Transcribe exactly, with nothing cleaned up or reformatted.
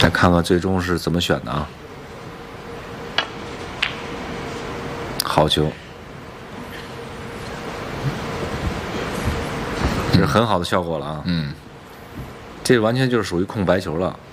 来看看最终是怎么选的啊？好球，这是很好的效果了啊！ 嗯， 这完全就是属于空白球了。